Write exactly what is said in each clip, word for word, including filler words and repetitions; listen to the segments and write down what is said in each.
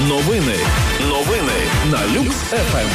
Новини. Новини на Люкс еф ем.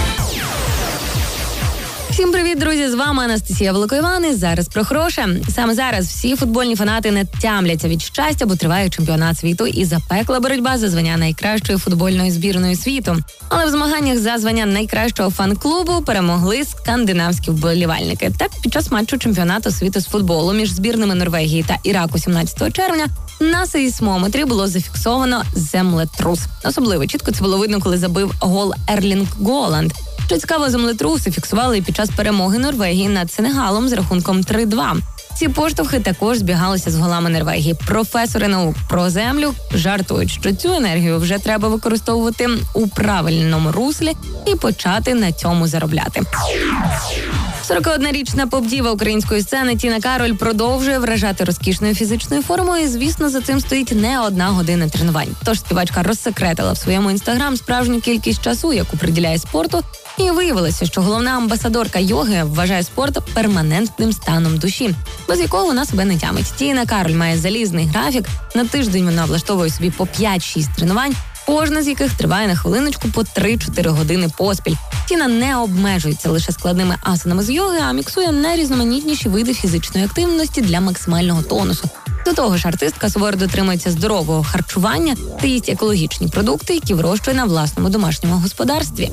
Всім привіт, друзі! З вами Анастасія Великоїван. І зараз про хороше. Саме зараз всі футбольні фанати не тямляться від щастя, бо триває чемпіонат світу і запекла боротьба за звання найкращої футбольної збірної світу. Але в змаганнях за звання найкращого фан-клубу перемогли скандинавські вболівальники. Так, під час матчу чемпіонату світу з футболу між збірними Норвегії та Іраку сімнадцятого червня на сейсмометрі було зафіксовано землетрус. Особливо чітко це було видно, коли забив гол Ерлінг Голанд. Що цікаво, землетруси фіксували під час перемоги Норвегії над Сенегалом з рахунком три-два. Ці поштовхи також збігалися з голами Норвегії. Професори наук про землю жартують, що цю енергію вже треба використовувати у правильному руслі і почати на цьому заробляти. сорокаоднорічна поп-діва української сцени Тіна Кароль продовжує вражати розкішною фізичною формою, і, звісно, за цим стоїть не одна година тренувань. Тож співачка розсекретила в своєму інстаграм справжню кількість часу, яку приділяє спорту, і виявилося, що головна амбасадорка йоги вважає спорт перманентним станом душі, без якого вона себе не тямить. Тіна Кароль має залізний графік, на тиждень вона влаштовує собі по п'ять-шість тренувань, кожна з яких триває на хвилиночку по три-чотири години поспіль. Тіна не обмежується лише складними асанами з йоги, а міксує найрізноманітніші види фізичної активності для максимального тонусу. До того ж, артистка суворо дотримується здорового харчування та їсть екологічні продукти, які вирощує на власному домашньому господарстві.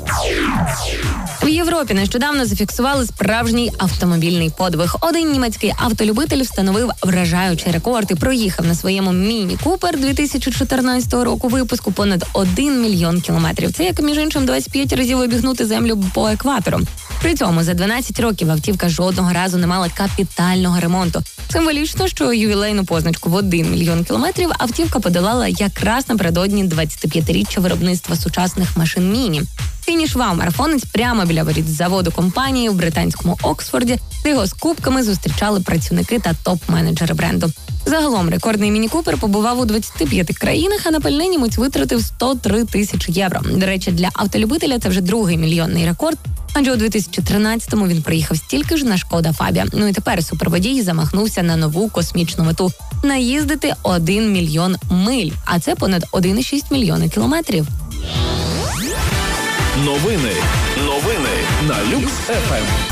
В Європі нещодавно зафіксували справжній автомобільний подвиг. Один німецький автолюбитель встановив вражаючий рекорд і проїхав на своєму Міні Купер дві тисячі чотирнадцятого року випуску понад один мільйон кілометрів. Це, як між іншим, двадцять п'ять разів обігнути землю по екватору. При цьому за дванадцять років автівка жодного разу не мала капітального ремонту. Символічно, що ювілейну позначку в один мільйон кілометрів автівка подолала якраз напередодні двадцятип'ятиріччя виробництва сучасних машин Міні. Фінішував марафонець прямо біля воріт заводу компанії в британському Оксфорді, де його з кубками зустрічали працівники та топ-менеджери бренду. Загалом рекордний Міні Купер побував у двадцяти п'яти країнах, а на пальне німець витратив сто три тисячі євро. До речі, для автолюбителя це вже другий мільйонний рекорд, адже у дві тисячі тринадцятому він проїхав стільки ж на Шкода Фабія. Ну і тепер суперводій замахнувся на нову космічну мету – наїздити один мільйон миль, а це понад один цілих шість мільйони кілометрів. Новини. Новини на Люкс еф ем.